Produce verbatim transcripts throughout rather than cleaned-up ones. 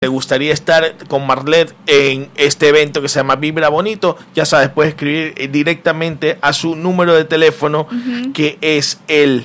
te gustaría estar con Marlette en este evento que se llama Vibra Bonito, ya sabes, puedes escribir directamente a su número de teléfono, uh-huh. que es el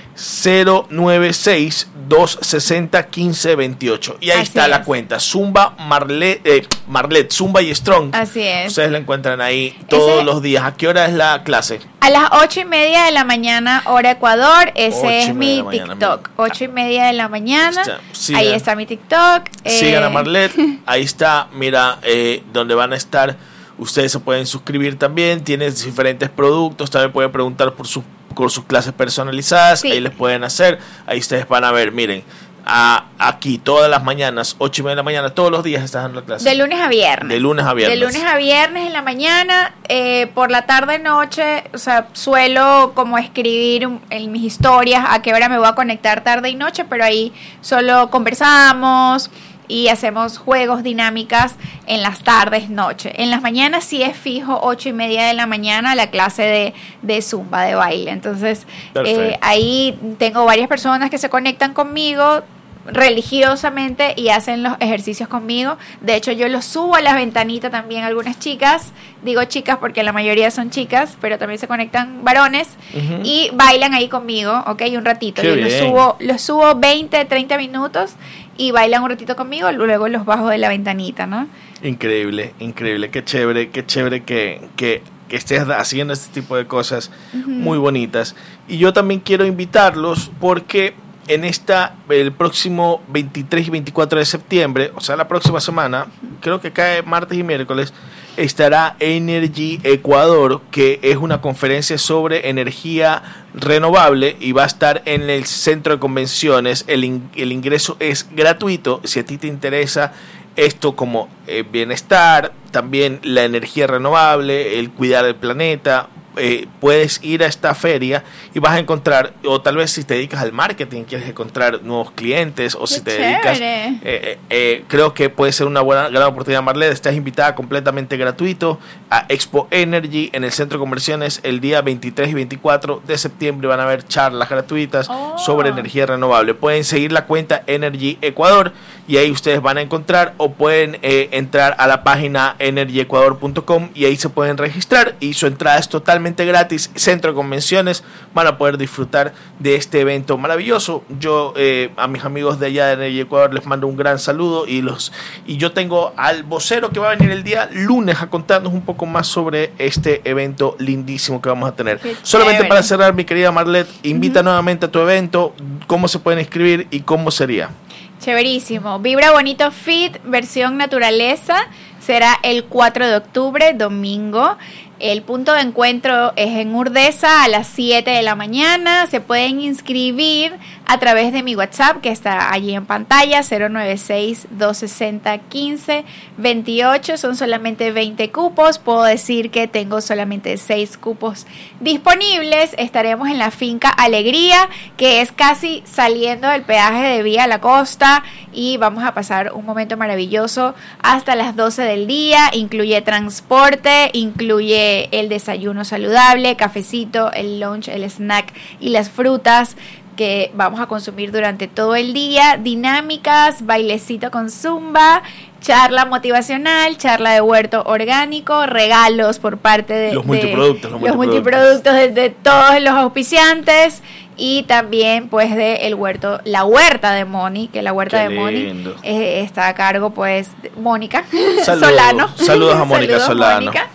cero nueve seis, dos seis cero, uno cinco dos ocho. Y ahí Así está es. la cuenta Zumba Marlette, eh, Marlette, Zumba y Strong. Así es. Ustedes la encuentran ahí todos Ese... los días. ¿A qué hora es la clase? A las ocho y media de la mañana, hora Ecuador. Ese es mi mañana, TikTok. Ocho y media de la mañana. Está, sigan, ahí está mi TikTok. Sigan eh... a Marlette. Ahí está, mira, eh, donde van a estar. Ustedes se pueden suscribir también. Tienes diferentes productos. También pueden preguntar por sus con sus clases personalizadas, sí. ahí les pueden hacer, ahí ustedes van a ver, miren, a, aquí todas las mañanas, ocho y media de la mañana, todos los días estás dando la clase. De lunes a viernes. De lunes a viernes. De lunes a viernes en la mañana, eh, por la tarde, noche, o sea, suelo como escribir en mis historias a qué hora me voy a conectar tarde y noche, pero ahí solo conversamos y hacemos juegos, dinámicas en las tardes, noche. En las mañanas sí es fijo, ocho y media de la mañana, la clase de, de Zumba, de baile. Entonces, eh, ahí tengo varias personas que se conectan conmigo religiosamente y hacen los ejercicios conmigo. De hecho, yo los subo a la ventanita también, algunas chicas, digo chicas porque la mayoría son chicas, pero también se conectan varones, uh-huh. y bailan ahí conmigo, ok, un ratito. Qué yo bien. los subo, los subo veinte, treinta minutos y bailan un ratito conmigo, luego los bajo de la ventanita, ¿no? Increíble, increíble, qué chévere, qué chévere que, que, que estés haciendo este tipo de cosas, uh-huh. muy bonitas. Y yo también quiero invitarlos porque en esta, el próximo veintitrés y veinticuatro de septiembre, o sea, la próxima semana, creo que cae martes y miércoles, estará Energy Ecuador, que es una conferencia sobre energía renovable y va a estar en el centro de convenciones. El, in, el ingreso es gratuito. Si a ti te interesa esto como eh, bienestar, también la energía renovable, el cuidar el planeta, Eh, puedes ir a esta feria y vas a encontrar, o tal vez si te dedicas al marketing, quieres encontrar nuevos clientes, o Qué si te chévere. dedicas, eh, eh, eh, creo que puede ser una buena gran oportunidad. Marlette, estás invitada completamente gratuito a Expo Energy en el Centro de Conversiones el día veintitrés y veinticuatro de septiembre. Van a haber charlas gratuitas oh. sobre energía renovable. Pueden seguir la cuenta Energy Ecuador y ahí ustedes van a encontrar, o pueden eh, entrar a la página energy ecuador punto com y ahí se pueden registrar y su entrada es totalmente gratis. Centro de Convenciones, van a poder disfrutar de este evento maravilloso. Yo eh, a mis amigos de allá de Energy Ecuador les mando un gran saludo y los y yo tengo al vocero que va a venir el día lunes a contarnos un poco más sobre este evento lindísimo que vamos a tener. Qué Solamente chévere. Para cerrar, mi querida Marlette, invita uh-huh. nuevamente a tu evento, cómo se pueden inscribir y cómo sería. Chéverísimo. Vibra Bonito Fit, versión naturaleza, será el cuatro de octubre, domingo. El punto de encuentro es en Urdesa a las siete de la mañana. Se pueden inscribir a través de mi WhatsApp, que está allí en pantalla, cero nueve seis, dos seis cero, uno cinco dos ocho. Son solamente veinte cupos. Puedo decir que tengo solamente seis cupos disponibles. Estaremos en la finca Alegría, que es casi saliendo del peaje de Vía La Costa, y vamos a pasar un momento maravilloso hasta las doce del día. Incluye transporte, incluye el desayuno saludable, cafecito, el lunch, el snack y las frutas que vamos a consumir durante todo el día, dinámicas, bailecito con zumba, charla motivacional, charla de huerto orgánico, regalos por parte de los multiproductos, de, los los multiproductos, multiproductos de, de todos los auspiciantes, y también pues de el huerto, la huerta de Moni, que la huerta Qué de Moni eh, está a cargo pues de Mónica Saludos, Solano. Saludos a Mónica Saludos, Solano. Mónica.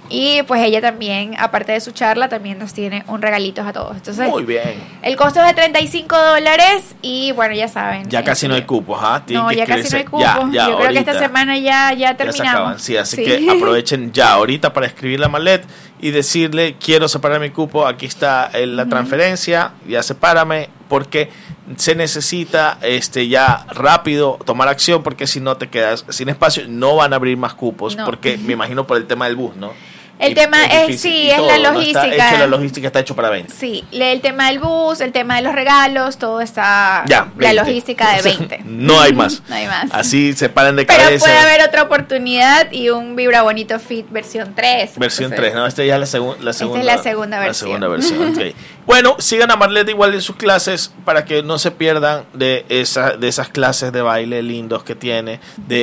Y pues ella también, aparte de su charla, también nos tiene un regalito a todos. Entonces, muy bien. El costo es de treinta y cinco dólares y bueno, ya saben. Ya casi no hay cupos, ¿ah? No, que ya casi no hay cupos. Ya, ya, Yo creo que esta semana ya, ya terminamos. Ya se acaban, sí, así sí. que aprovechen ya ahorita para escribirle a Marlette y decirle, quiero separar mi cupo, aquí está la uh-huh. transferencia, ya sepárame, porque se necesita este ya rápido tomar acción, porque si no te quedas sin espacio, no van a abrir más cupos, no. porque me imagino por el tema del bus, ¿no? El y tema es, difícil. sí, Y es todo, la ¿no? Está logística. hecho, la logística está hecho para veinte. Sí, el tema del bus, el tema de los regalos, todo está... Ya, la veinte. logística de veinte. No hay más. No hay más. Así se paran de Pero cabeza. puede haber otra oportunidad y un Vibra Bonito Fit versión tres. Versión Entonces, tres, ¿no? Esta ya es la, segun- la Esta es segunda. la segunda La versión. segunda versión, ok. Bueno, sigan a Marlette igual en sus clases para que no se pierdan de, esa, de esas clases de baile lindos que tiene, de